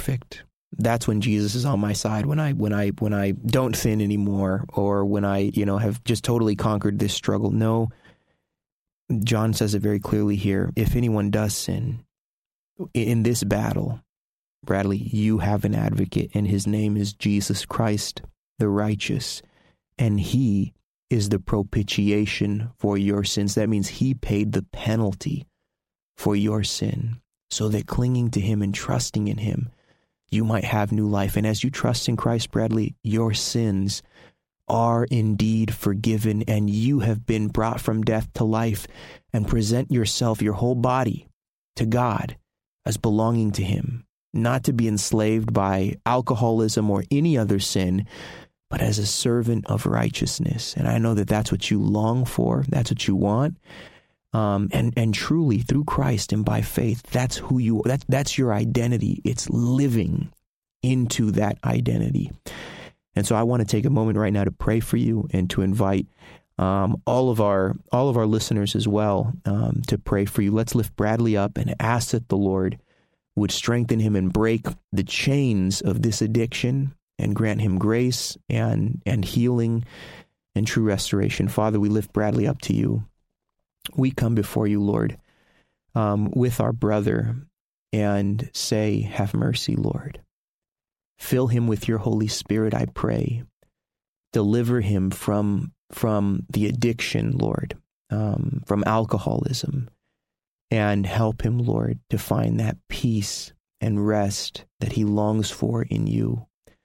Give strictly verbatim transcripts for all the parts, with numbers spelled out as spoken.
perfect. That's when Jesus is on my side, when I when I when I don't sin anymore, or when I, you know, have just totally conquered this struggle. No, John says it very clearly here. If anyone does sin in this battle, Bradley, you have an advocate, and his name is Jesus Christ, the righteous, and he is the propitiation for your sins. That means he paid the penalty for your sin, so that clinging to him and trusting in him, you might have new life. And as you trust in Christ, Bradley, your sins are indeed forgiven, and you have been brought from death to life, and present yourself, your whole body, to God as belonging to him, not to be enslaved by alcoholism or any other sin, but as a servant of righteousness. And I know that that's what you long for. That's what you want. Um, and, and truly, through Christ and by faith, that's who you are. That, that's your identity. It's living into that identity. And so I want to take a moment right now to pray for you, and to invite um, all of our all of our listeners as well um, to pray for you. Let's lift Bradley up and ask that the Lord would strengthen him and break the chains of this addiction, and grant him grace and and healing and true restoration. Father, we lift Bradley up to you. We come before you, Lord, um, with our brother, and say, have mercy, Lord. Fill him with your Holy Spirit, I pray. Deliver him from, from the addiction, Lord, um, from alcoholism, and help him, Lord, to find that peace and rest that he longs for in you.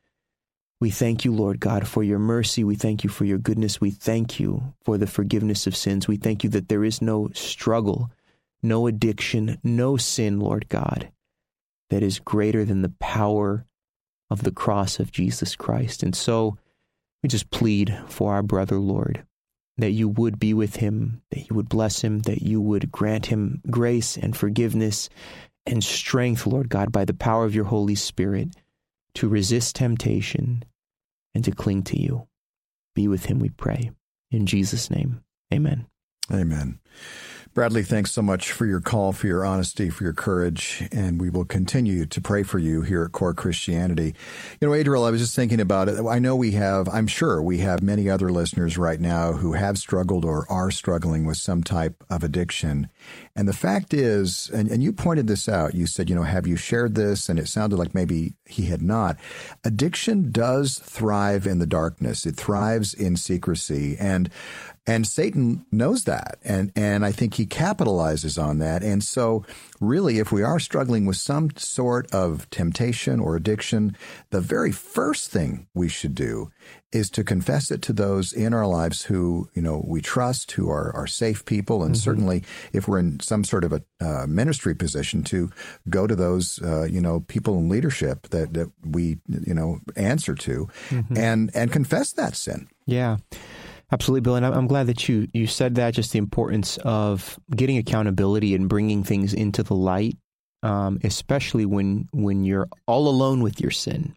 We thank you, Lord God, for your mercy. We thank you for your goodness. We thank you for the forgiveness of sins. We thank you that there is no struggle, no addiction, no sin, Lord God, that is greater than the power of the cross of Jesus Christ. And so we just plead for our brother, Lord, that you would be with him, that you would bless him, that you would grant him grace and forgiveness and strength, Lord God, by the power of your Holy Spirit, to resist temptation and to cling to you. Be with him, we pray. In Jesus' name, amen. Amen. Bradley, thanks so much for your call, for your honesty, for your courage, and we will continue to pray for you here at Core Christianity. You know, Adriel, I was just thinking about it. I know we have, I'm sure we have many other listeners right now who have struggled or are struggling with some type of addiction. And the fact is, and, and you pointed this out, you said, you know, have you shared this? And it sounded like maybe he had not. Addiction does thrive in the darkness. It thrives in secrecy. And And Satan knows that, and, and I think he capitalizes on that. And so really, if we are struggling with some sort of temptation or addiction, the very first thing we should do is to confess it to those in our lives who, you know, we trust, who are, are safe people. And mm-hmm. certainly if we're in some sort of a uh, ministry position, to go to those, uh, you know, people in leadership that, that we, you know, answer to mm-hmm. and, and confess that sin. Yeah. Absolutely, Bill. And I'm glad that you, you said that, just the importance of getting accountability and bringing things into the light, um, especially when when you're all alone with your sin.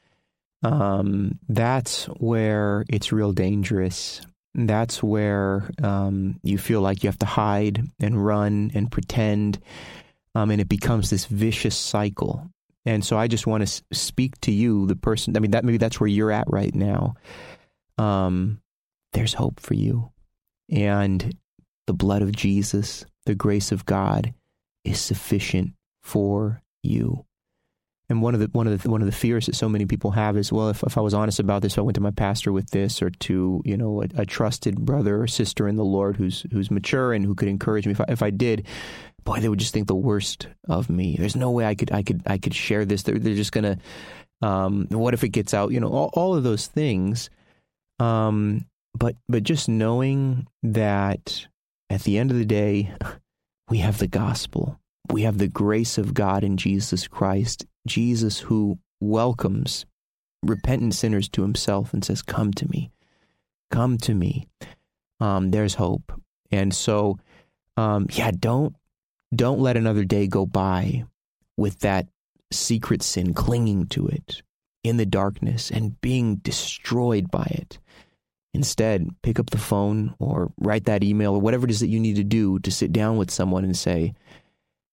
Um, that's where it's real dangerous. That's where um, you feel like you have to hide and run and pretend, um, and it becomes this vicious cycle. And so I just want to speak to you, the person, I mean, that maybe that's where you're at right now. Um There's hope for you. And the blood of Jesus, the grace of God, is sufficient for you. And one of the one of the one of the fears that so many people have is, well, if, if I was honest about this, if I went to my pastor with this, or to, you know, a, a trusted brother or sister in the Lord who's who's mature and who could encourage me, if I, if I did, boy, they would just think the worst of me. There's no way I could I could I could share this. They're they're just gonna. Um, what if it gets out? You know, all, all of those things. Um, But but just knowing that at the end of the day, we have the gospel. We have the grace of God in Jesus Christ. Jesus, who welcomes repentant sinners to himself and says, come to me. Come to me. Um, there's hope. And so, um, yeah, don't don't let another day go by with that secret sin clinging to it in the darkness and being destroyed by it. Instead, pick up the phone or write that email or whatever it is that you need to do to sit down with someone and say,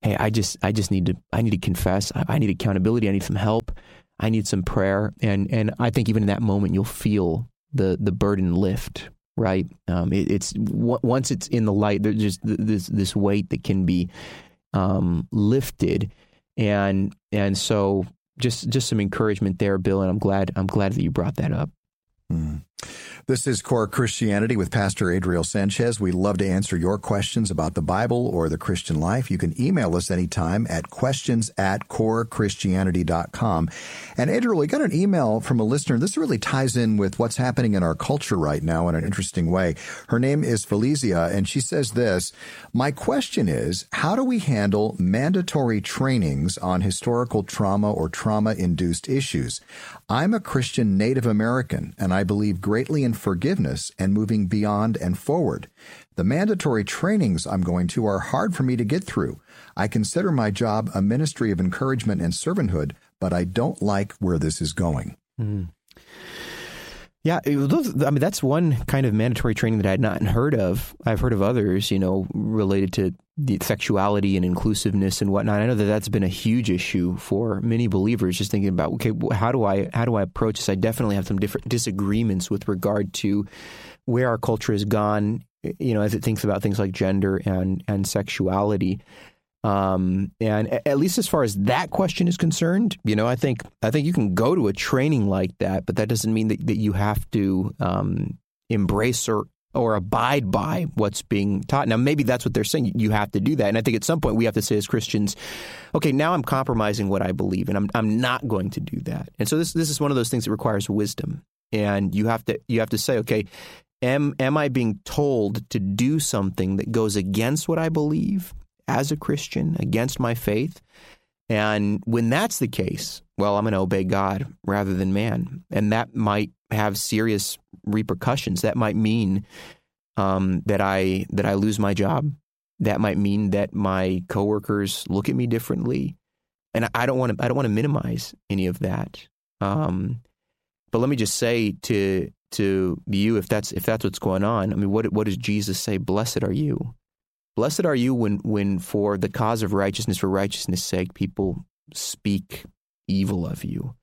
hey, I just I just need to I need to confess. I, I need accountability. I need some help. I need some prayer. And and I think even in that moment, you'll feel the the burden lift. Right? Um, it, it's w- once it's in the light, there's just this this weight that can be um, lifted, and and so just just some encouragement there, Bill. And I'm glad I'm glad that you brought that up. Mm. This is Core Christianity with Pastor Adriel Sanchez. We love to answer your questions about the Bible or the Christian life. You can email us anytime at questions at core christianity dot com. And Adriel, we got an email from a listener. This really ties in with what's happening in our culture right now in an interesting way. Her name is Felicia, and she says this: my question is, how do we handle mandatory trainings on historical trauma or trauma-induced issues? I'm a Christian Native American, and I believe greatly in forgiveness and moving beyond and forward. The mandatory trainings I'm going to are hard for me to get through. I consider my job a ministry of encouragement and servanthood, but I don't like where this is going. Mm. Yeah, those, I mean, that's one kind of mandatory training that I had not heard of. I've heard of others, you know, related to the sexuality and inclusiveness and whatnot. I know that that's been a huge issue for many believers, just thinking about, okay, how do I how do I approach this? I definitely have some different disagreements with regard to where our culture has gone, you know, as it thinks about things like gender and, and sexuality. Um, and at least as far as that question is concerned, you know, I think I think you can go to a training like that, but that doesn't mean that, that you have to um, embrace or or abide by what's being taught. Now, maybe that's what they're saying. You have to do that. And I think at some point we have to say as Christians, okay, now I'm compromising what I believe, and I'm I'm not going to do that. And so this this is one of those things that requires wisdom. And you have to you have to say, okay, am am I being told to do something that goes against what I believe as a Christian, against my faith? And when that's the case, well, I'm going to obey God rather than man. And that might have serious repercussions. That might mean um, that I that I lose my job. That might mean that my coworkers look at me differently. And I don't want to I don't want to minimize any of that. Um, but let me just say to to you, if that's if that's what's going on, I mean, what what does Jesus say? Blessed are you. Blessed are you when, when for the cause of righteousness, for righteousness' sake, people speak evil of you.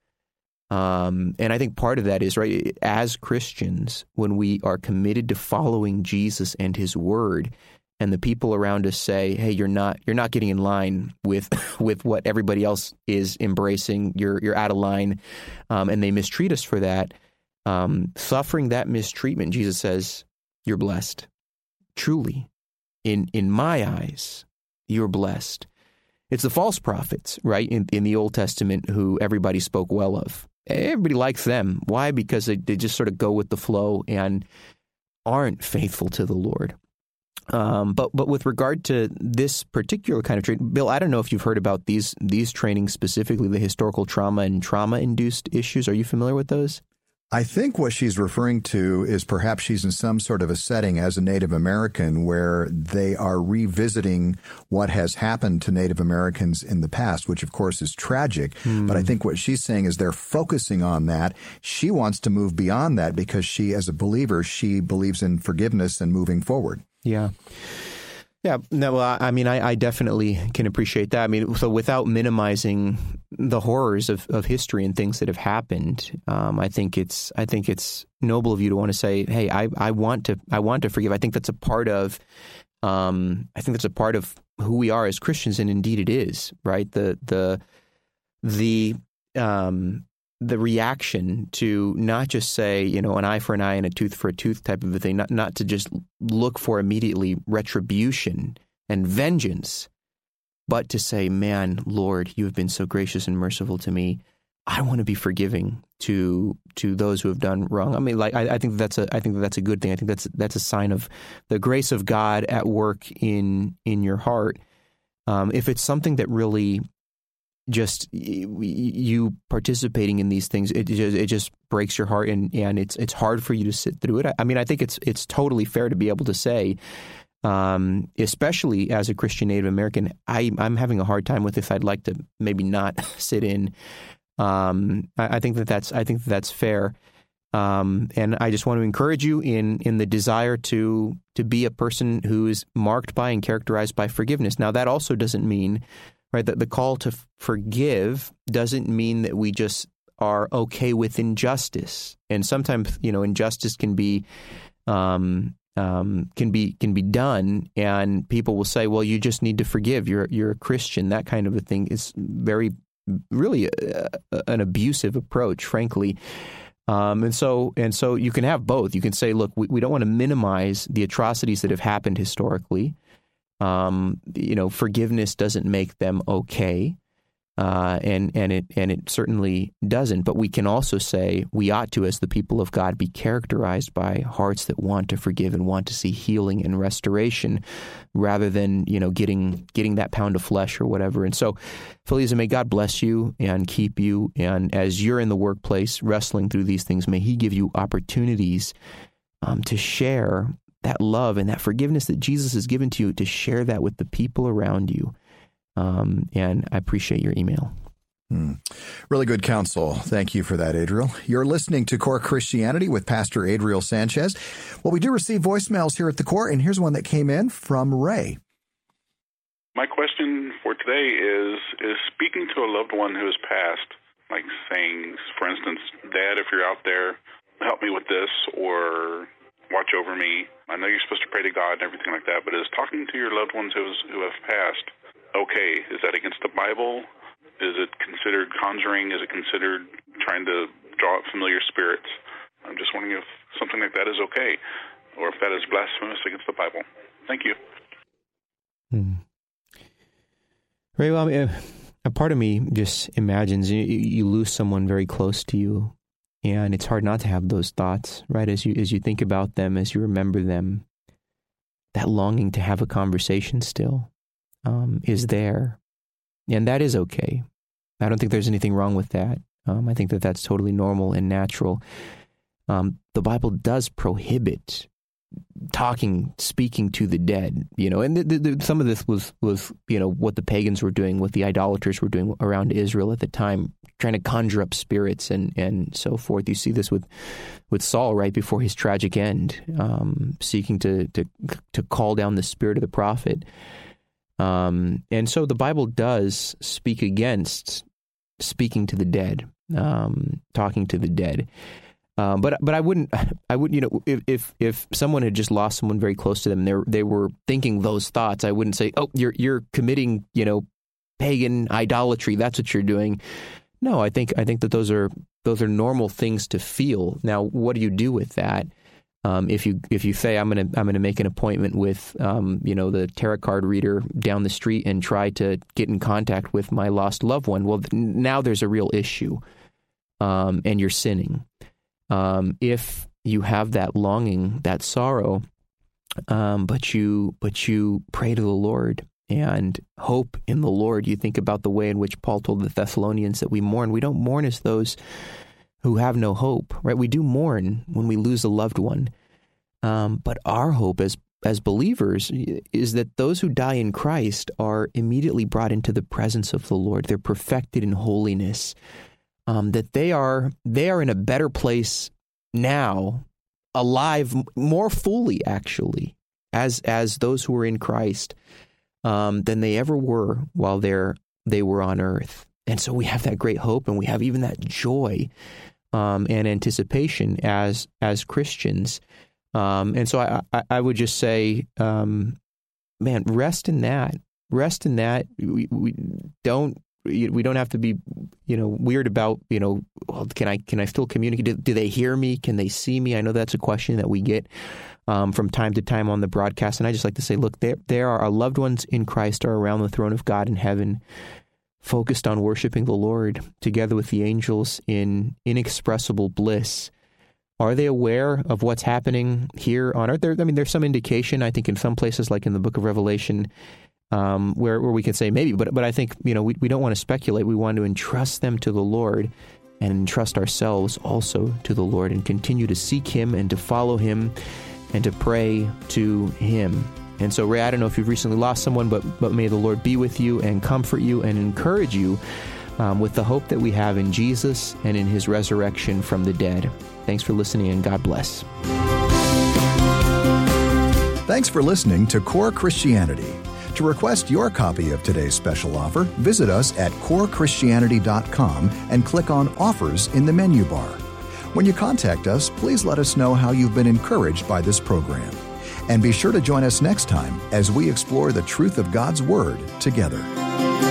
Um, and I think part of that is, right, as Christians, when we are committed to following Jesus and his word, and the people around us say, hey, you're not you're not getting in line with with what everybody else is embracing, you're you're out of line, um, and they mistreat us for that, um, suffering that mistreatment, Jesus says, you're blessed. Truly. In in my eyes, you're blessed. It's the false prophets, right, in, in the Old Testament who everybody spoke well of. Everybody likes them. Why? Because they, they just sort of go with the flow and aren't faithful to the Lord. Um, but but with regard to this particular kind of training, Bill, I don't know if you've heard about these these trainings specifically, the historical trauma and trauma-induced issues. Are you familiar with those? I think what she's referring to is perhaps she's in some sort of a setting as a Native American where they are revisiting what has happened to Native Americans in the past, which of course is tragic. Mm. But I think what she's saying is they're focusing on that. She wants to move beyond that because she, as a believer, she believes in forgiveness and moving forward. Yeah. Yeah, no, well, I mean, I, I definitely can appreciate that. I mean, so without minimizing the horrors of, of history and things that have happened, um, I think it's I think it's noble of you to want to say, hey, I, I want to I want to forgive. I think that's a part of um, I think that's a part of who we are as Christians, and indeed it is, right? The the the um, the reaction to not just say, you know, an eye for an eye and a tooth for a tooth type of a thing, not not to just look for immediately retribution and vengeance, but to say, man, Lord, you have been so gracious and merciful to me. I want to be forgiving to to those who have done wrong. I mean, like I, I think that's a I think that's a good thing. I think that's that's a sign of the grace of God at work in in your heart. Um, if it's something that really just you participating in these things, it just, it just breaks your heart, and, and it's it's hard for you to sit through it. I mean, I think it's it's totally fair to be able to say, um, especially as a Christian Native American, I, I'm having a hard time with this. I'd like to maybe not sit in. Um, I, I think that that's I think that that's fair. Um, and I just want to encourage you in in the desire to to be a person who is marked by and characterized by forgiveness. Now, that also doesn't mean, right, that the call to f- forgive doesn't mean that we just are okay with injustice. And sometimes, you know, injustice can be um, um, can be can be done, and people will say, "Well, you just need to forgive. You're you're a Christian." That kind of a thing is very, really a, a, an abusive approach, frankly. Um, and so and so you can have both. You can say, look, we, we don't want to minimize the atrocities that have happened historically. Um, you know, forgiveness doesn't make them okay, uh, and and it and it certainly doesn't. But we can also say we ought to, as the people of God, be characterized by hearts that want to forgive and want to see healing and restoration, rather than, you know, getting getting that pound of flesh or whatever. And so, Feliza, may God bless you and keep you. And as you're in the workplace wrestling through these things, may He give you opportunities um, to share that love and that forgiveness that Jesus has given to you, to share that with the people around you. Um, and I appreciate your email. Hmm. Really good counsel. Thank you for that, Adriel. You're listening to Core Christianity with Pastor Adriel Sanchez. Well, we do receive voicemails here at the Core, and here's one that came in from Ray. My question for today is, is speaking to a loved one who has passed, like saying, for instance, Dad, if you're out there, help me with this, or watch over me. I know you're supposed to pray to God and everything like that, but is talking to your loved ones who's, who have passed okay? Is that against the Bible? Is it considered conjuring? Is it considered trying to draw out familiar spirits? I'm just wondering if something like that is okay, or if that is blasphemous against the Bible. Thank you. Hmm. Very well. I mean, a part of me just imagines you, you lose someone very close to you, and it's hard not to have those thoughts, right? As you as you think about them, as you remember them, that longing to have a conversation still um, is there, and that is okay. I don't think there's anything wrong with that. Um, I think that that's totally normal and natural. Um, the Bible does prohibit talking, speaking to the dead, you know, and the, the, some of this was, was, you know, what the pagans were doing, what the idolaters were doing around Israel at the time, trying to conjure up spirits and, and so forth. You see this with, with Saul right before his tragic end, um, seeking to, to, to call down the spirit of the prophet. Um, and so the Bible does speak against speaking to the dead, um, talking to the dead. Um, but but I wouldn't I would you know if, if if someone had just lost someone very close to them, they they were thinking those thoughts, I wouldn't say, oh, you're you're committing, you know, pagan idolatry. That's what you're doing. No, I think I think that those are those are normal things to feel. Now, what do you do with that? Um, if you if you say I'm gonna I'm gonna make an appointment with um, you know the tarot card reader down the street and try to get in contact with my lost loved one, well, now there's a real issue, um, and you're sinning. Um, if you have that longing, that sorrow, um, but you but you pray to the Lord and hope in the Lord, you think about the way in which Paul told the Thessalonians that we mourn. We don't mourn as those who have no hope, right? We do mourn when we lose a loved one, um, but our hope as as believers is that those who die in Christ are immediately brought into the presence of the Lord. They're perfected in holiness. Um, that they are they are in a better place now, alive more fully, actually, as as those who are in Christ, um, than they ever were while they're they were on earth. And so we have that great hope, and we have even that joy um, and anticipation as as Christians. Um, and so I, I, I would just say, um, man, rest in that. Rest in that. We, we don't. We don't have to be, you know, weird about, you know, well, can I can I still communicate? Do, do they hear me? Can they see me? I know that's a question that we get um, from time to time on the broadcast. And I just like to say, look, there there are our loved ones in Christ are around the throne of God in heaven, focused on worshiping the Lord together with the angels in inexpressible bliss. Are they aware of what's happening here on earth? There, I mean, there's some indication, I think, in some places, like in the book of Revelation, Um, where, where we can say maybe, but but I think, you know, we, we don't want to speculate. We want to entrust them to the Lord and entrust ourselves also to the Lord and continue to seek Him and to follow Him and to pray to Him. And so, Ray, I don't know if you've recently lost someone, but but may the Lord be with you and comfort you and encourage you um, with the hope that we have in Jesus and in his resurrection from the dead. Thanks for listening, and God bless. Thanks for listening to Core Christianity. To request your copy of today's special offer, visit us at core christianity dot com and click on Offers in the menu bar. When you contact us, please let us know how you've been encouraged by this program. And be sure to join us next time as we explore the truth of God's Word together.